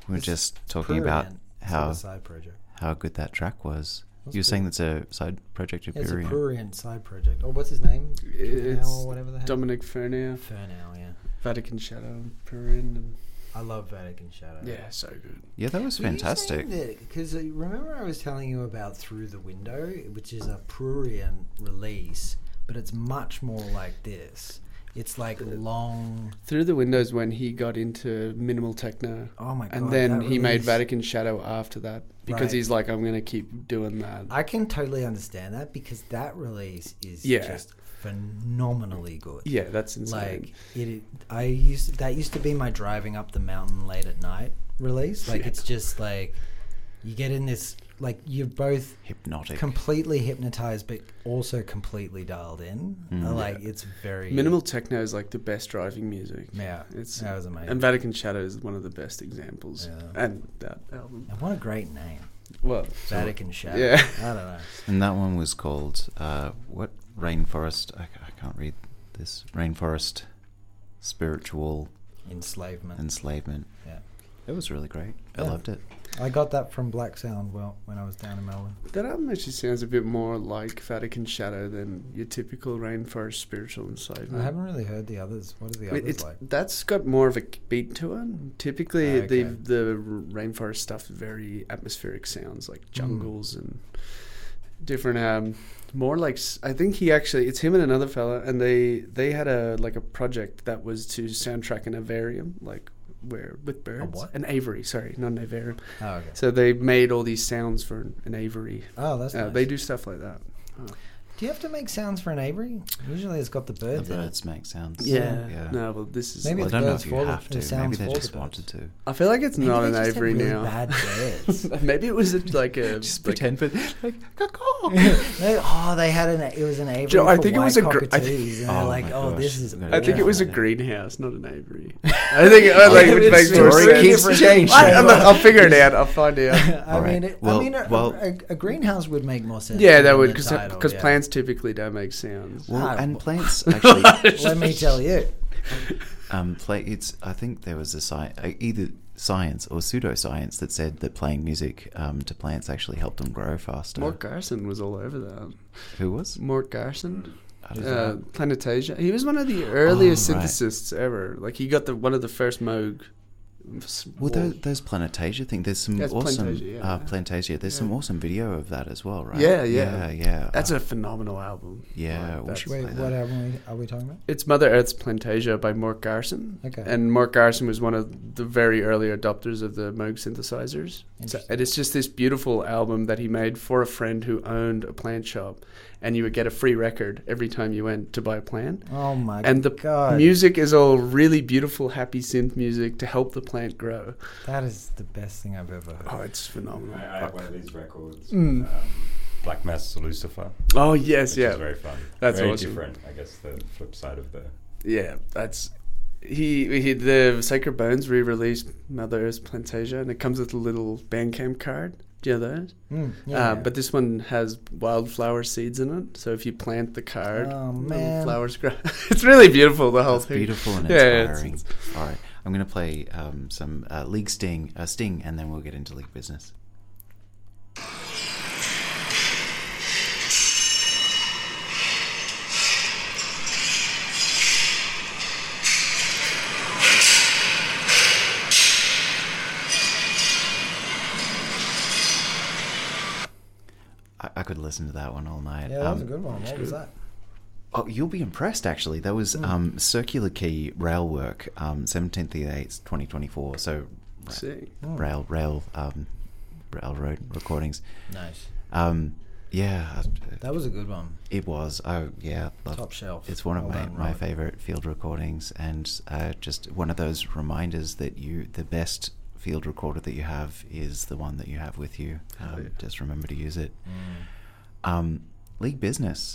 We were just talking about how side project. How good that track was. You were saying that's a side project of It's a Prurient. Prurient side project. Oh, what's his name? It's or whatever the heck. Dominic Furnau. Furnau, yeah. Vatican Shadow, Prurient. And I love Vatican Shadow. yeah, so good. Yeah, that was fantastic. Because remember I was telling you about Through the Window, which is a Prurient release, but it's much more like this. It's like long... Through the Windows when he got into minimal techno. Oh my God. And then he made release- Vatican Shadow after that. Because Right. he's like, I'm going to keep doing that. I can totally understand that because that release is Yeah. just phenomenally good. Yeah, that's insane. Like that used to be my driving up the mountain late at night release. Like it's just like you get in this, like you're both Hypnotic. completely hypnotized but also completely dialed in. Like it's very Minimal techno is like the best driving music. Yeah, that was amazing. And Vatican Shadow is one of the best examples. Yeah. And that album. And what a great name, Well, Vatican Shadow. yeah. I don't know. And that one was called what? Rainforest. I can't read this. Rainforest Spiritual Enslavement. Yeah, It was really great. I Yeah. loved it. I got that from Black Sound. Well, when I was down in Melbourne. That album actually sounds a bit more like Vatican Shadow than your typical Rainforest Spiritual Enslavement. I haven't really heard the others. What are the others like? That's got more of a beat to it. Typically, Okay. the Rainforest stuff is very atmospheric sounds like jungles and different. More like I think it's him and another fella, and they had a project that was to soundtrack an vivarium, like where with birds. what? An aviary, sorry, not an vivarium. Oh, okay. So they made all these sounds for an aviary. Oh, that's nice. They do stuff like that. Do you have to make sounds for an aviary? Usually it's got the The birds in it. birds make sounds. Yeah. No, well, this is. Maybe Well, I it's don't know birds if you for the- have the to. sounds Maybe they for just the wanted to. I feel like it's Maybe not they an just have aviary really now. bad birds. Maybe it was like a Just pretend, but like, They had it was an aviary. Joe, I for think it white was a cockatoos, and they're Oh like, my "Oh, gosh. this is." I I think it was a yeah. greenhouse, not an aviary. I think which makes more story sense. keeps changing. I'll figure it out. I'll find out. I Alright. mean, Well, a greenhouse would make more sense. Yeah, than that the would title, because yeah. plants typically don't make sounds. Well, Ah, and well- plants actually. Let me tell you. It's. I think there was either science or pseudoscience that said that playing music to plants actually helped them grow faster. Mort Garson was all over that. Who was? Mort Garson, I don't know. Planetasia. He was one of the earliest right. synthesists ever. Like he got one of the first Moog. Well, those Planetasia thing. There's some That's awesome Plantasia, yeah. Plantasia. There's some awesome video of that as well, right? Yeah. yeah. That's a phenomenal album. Yeah, Like, we should Wait, play what that. album are we talking about? It's Mother Earth's Plantasia by Mort Garson. Okay. And Mort Garson was one of the very early adopters of the Moog synthesizers. And it's just this beautiful album that he made for a friend who owned a plant shop. And you would get a free record every time you went to buy a plant. Oh my And the god! music is all really beautiful, happy synth music to help the plant grow. That is the best thing I've ever heard. Oh, it's phenomenal. I have one of these records, Mm. Black Mass Lucifer. Oh, yes, which yeah. is very fun. That's very awesome. different, I guess, the flip side of the... Yeah, that's... The Sacred Bones re-released Mother Earth's Plantasia, and it comes with a little Bandcamp card. Do you know those? Yeah. But this one has wildflower seeds in it, so if you plant the card, Oh, little man. flowers grow. It's really beautiful, the whole That's thing. beautiful and Yeah, inspiring. All right, I'm going to play some League Sting, and then we'll get into League Business. I could listen to that one all night. Yeah, that was a good one. What was that? Oh, you'll be impressed, actually. That was Circular Key Rail Work, 17th of the 8th, 2024. So, See. Railroad recordings. Nice. Yeah. That was a good one. It was. Oh, yeah. Top shelf. It's one of Well done, my Rob. favorite field recordings, and just one of those reminders that the best field recorder that you have is the one that you have with you. Just remember to use it. League Business.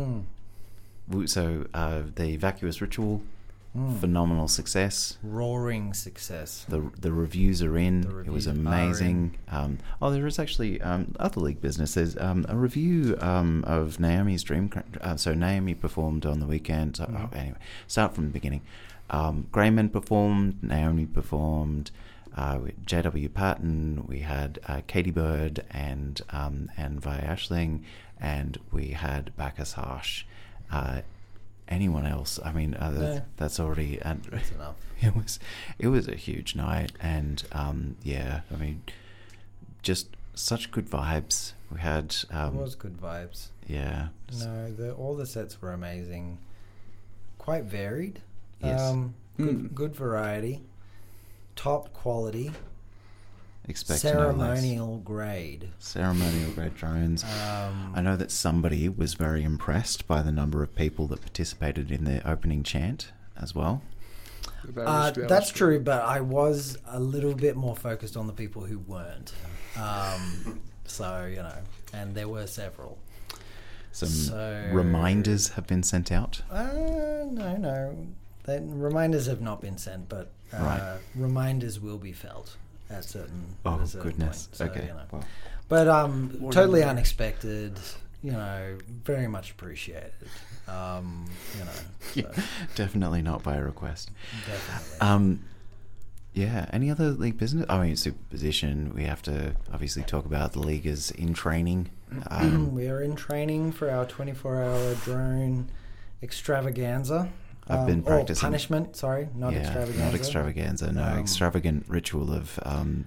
So the Vacuous Ritual, phenomenal success. Roaring success. The reviews are in. The It was reviews are amazing. There is actually other League Business. There's a review of Naomi's Dream. So Naomi performed on the weekend. Anyway, start from the beginning. Grayman performed. Naomi performed. J.W. Patton, we had Katie Bird and Vi Ashling, and we had Bacchus Harsh. Anyone else? I mean, that's already... That's enough. It was a huge night, and I mean, just such good vibes. We had... it was good vibes. Yeah. No, all the sets were amazing. Quite varied. Yes. Good variety. Top quality. Expect no less. Ceremonial grade drones. I know that somebody was very impressed by the number of people that participated in the opening chant as well. That's true, but I was a little bit more focused on the people who weren't. So, and there were several. Some reminders have been sent out? No. Reminders have not been sent, but right. Reminders will be felt at a certain goodness. point. So, okay. Well. But totally unexpected, very much appreciated. Yeah, definitely not by request. Definitely. Yeah, any other league business? I mean, superposition, we have to obviously talk about the league is in training. We are in training for our 24-hour drone extravaganza. I've been practicing. Punishment, sorry, not extravaganza. Not extravaganza, no. Extravagant ritual of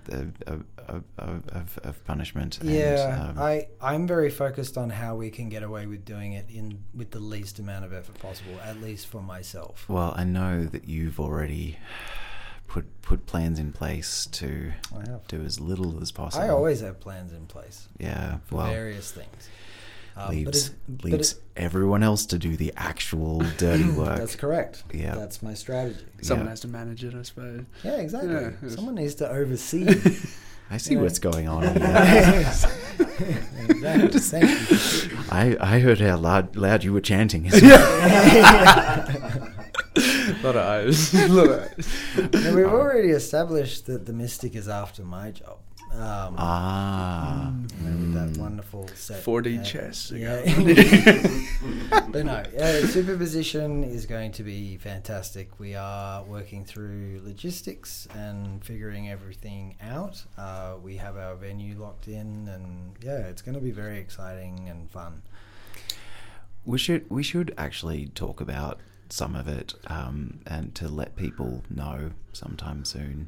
punishment. And, I'm very focused on how we can get away with doing it with the least amount of effort possible, at least for myself. Well, I know that you've already put plans in place to do as little as possible. I always have plans in place. Yeah, for various things. Leaves everyone else to do the actual dirty work. That's correct. Yeah, that's my strategy. Someone has to manage it, I suppose. Yeah, exactly. Yeah. Someone needs to oversee. I see what's going on here. Exactly. Thank you. I heard how loud you were chanting. A lot of eyes. Now, we've already established that the Mystic is after my job. With that wonderful set. 4D chess. But no, superposition is going to be fantastic. We are working through logistics and figuring everything out. We have our venue locked in, and it's going to be very exciting and fun. We should actually talk about some of it, and to let people know sometime soon.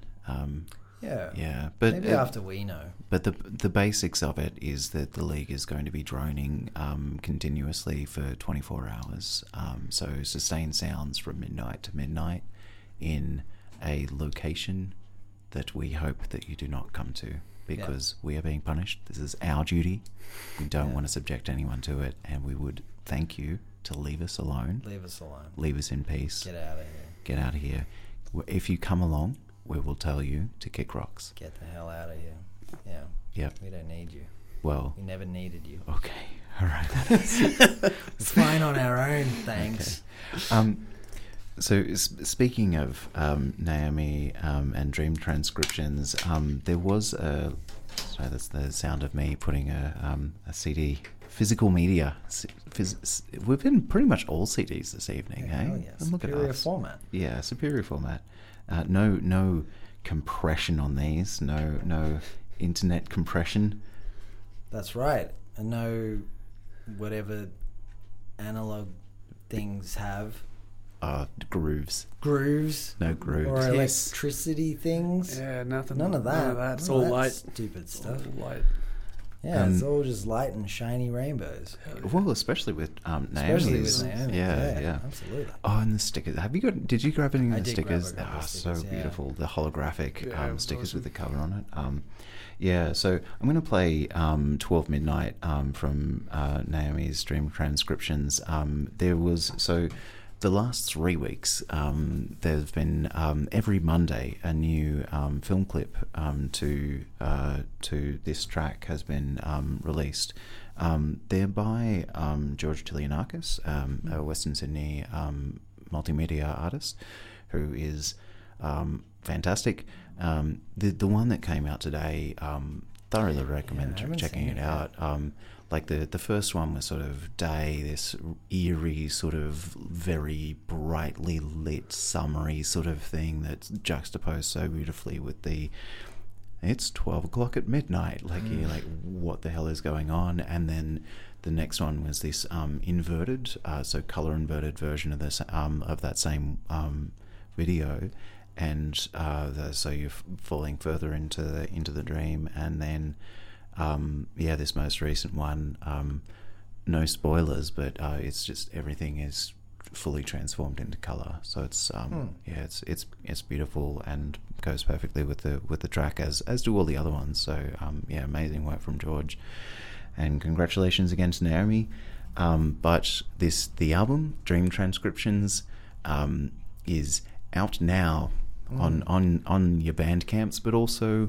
But maybe after we know. But the basics of it is that the league is going to be droning continuously for 24 hours. So sustained sounds from midnight to midnight in a location that we hope that you do not come to, because we are being punished. This is our duty. We don't want to subject anyone to it, and we would thank you to leave us alone. Leave us alone. Leave us in peace. Get out of here. Get out of here. If you come along, we will tell you to kick rocks. Get the hell out of here. Yeah. Yep. We don't need you. Well. We never needed you. Okay. All right. It's fine on our own, thanks. Okay. So speaking of Naomi and dream transcriptions, there was sorry, that's the sound of me putting a CD, physical media. We've been pretty much all CDs this evening, Yeah, superior format. Yeah, superior format. No compression on these. No internet compression. That's right. And no whatever analog things have. Grooves. No grooves. Or electricity things. Yeah, nothing. None of that. It's all light. Stupid stuff. All light. Yeah, it's all just light and shiny rainbows. Well, especially with Naomi's. Especially with Naomi. Yeah. Absolutely. Oh, and the stickers. Did you grab any of the stickers? Grab so stickers, beautiful. The holographic stickers awesome. with the cover on it. So I'm going to play 12 Midnight from Naomi's Dream Transcriptions. The last 3 weeks, there's been every Monday a new film clip to this track has been released. They're by George Tilianakis, a Western Sydney multimedia artist who is fantastic. The one that came out today, thoroughly recommend I haven't checking seen it it out. Like the first one was sort of day, this eerie sort of very brightly lit, summery sort of thing that's juxtaposed so beautifully with the it's 12 o'clock at midnight. Like you're like, what the hell is going on? And then the next one was this inverted, so color inverted version of this of that same video, and so you're falling further into the dream, and then this most recent one, no spoilers, but it's just everything is fully transformed into color. So it's it's beautiful and goes perfectly with the track, as do all the other ones. So amazing work from George, and congratulations again to Naomi. But the album Dream Transcriptions is out now on your Bandcamps, but also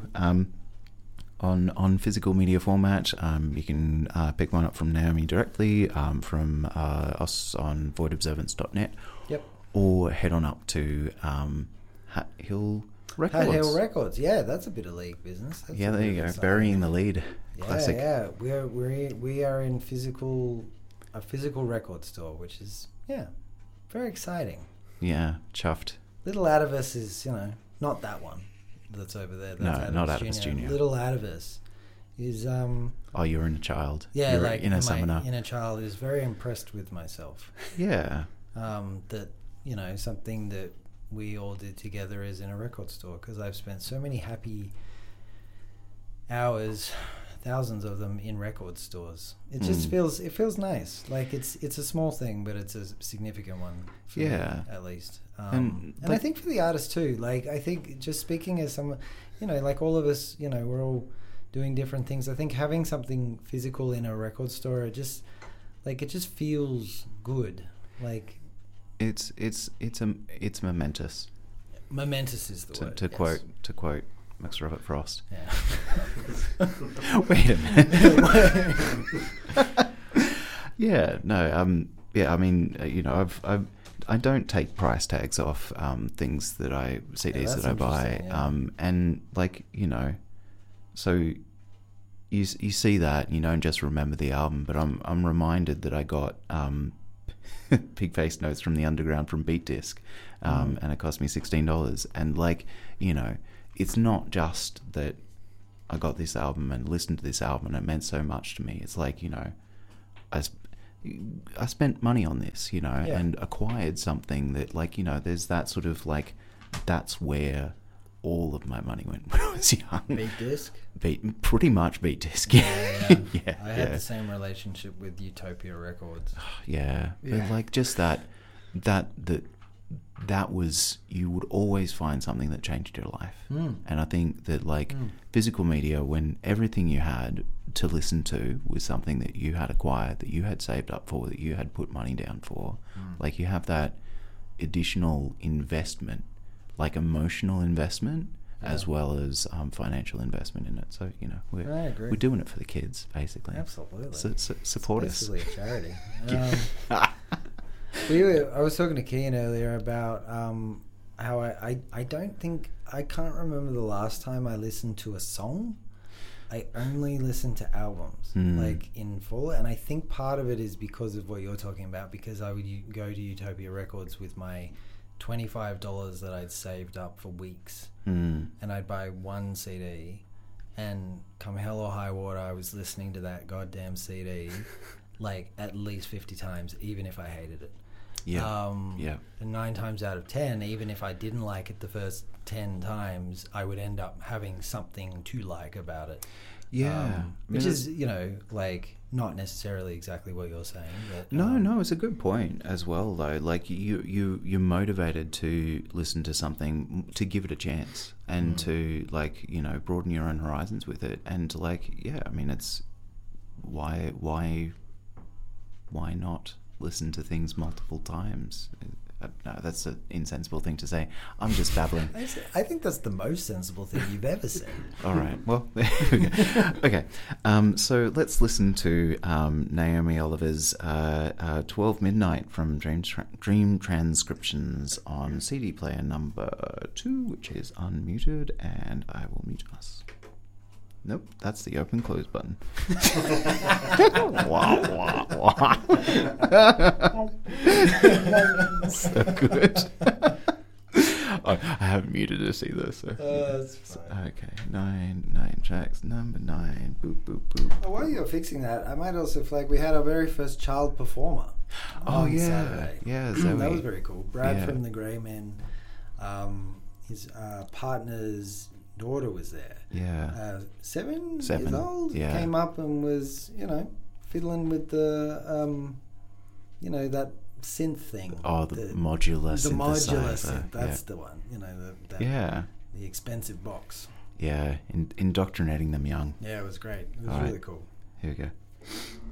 on physical media format. You can pick one up from Naomi directly, from us on voidobservance.net. Yep. Or head on up to Hat Hill Records. Hat Hill Records, yeah, that's a bit of league business. That's There you go, burying the lead. Classic. Yeah, we are in a physical record store, which is very exciting. Yeah, chuffed. Little Atavus is not that one that's over there. That's not Atavus Junior. Little Atavus is You're in a child. Yeah, you're like in a summoner. Inner child is very impressed with myself. Yeah. That something that we all did together is in a record store, because I've spent so many happy hours, thousands of them, in record stores. It just feels nice. Like it's a small thing, but it's a significant one for me, at least. And I think for the artist too. Like I think, just speaking as someone, like all of us, we're all doing different things. I think having something physical in a record store, it just feels good. Like it's momentous. Momentous is the word. To quote Max Robert Frost. Yeah. Wait a minute. Yeah. No. Yeah. I mean, I don't take price tags off things that CDs that I buy. Yeah. And so you see that, and you don't just remember the album, but I'm reminded that I got Pig Face Notes from the Underground from Beat Disc, and it cost me $16. And it's not just that I got this album and listened to this album and it meant so much to me. It's like, I spent money on this, and acquired something that, there's that sort of that's where all of my money went when I was young. Beat Disc? Pretty much Beat Disc. Yeah. Yeah. I had the same relationship with Utopia Records. Yeah. But just that was, you would always find something that changed your life. And I think that physical media, when everything you had to listen to was something that you had acquired, that you had saved up for, that you had put money down for, you have that additional investment, emotional investment, as well as financial investment in it. So we're doing it for the kids, basically. Absolutely. Support it's us. basically a charity. I was talking to Kian earlier about how I can't remember the last time I listened to a song. I only listen to albums, in full, and I think part of it is because of what you're talking about, because I would go to Utopia Records with my $25 that I'd saved up for weeks, and I'd buy one CD, and come hell or high water, I was listening to that goddamn CD at least 50 times, even if I hated it. And 9 times out of 10, even if I didn't like it the first 10 times, I would end up having something to like about it. Which is, not necessarily exactly what you're saying. But, no, it's a good point as well, though. You're motivated to listen to something, to give it a chance, and to broaden your own horizons with it, and it's why not listen to things multiple times? No, that's an insensible thing to say. I'm just babbling. I think that's the most sensible thing you've ever said. All right. Well, okay. So let's listen to Naomi Oliver's 12 Midnight from Dream Transcriptions on CD player number 2, which is unmuted, and I will mute us. Nope, that's the open close button. Wah, wah, wah. So good. I haven't muted this either, so. That's fine. Okay, 9 tracks, number 9. Boop, boop, boop. Oh, while you're fixing that, I might also flag we had our very first child performer. Oh, on yeah. Saturday. Yeah, Zoe. That was very cool. Brad Yeah. from the Grey Men, his partner's daughter was there. Yeah. 7 7, years old. yeah. Came up and was, fiddling with the, that synth thing. Oh, the modular The modular synthesizer. synth. That's the one. Yeah. The expensive box. Yeah, indoctrinating them young. Yeah, it was great. It was All right. really cool. Here we go.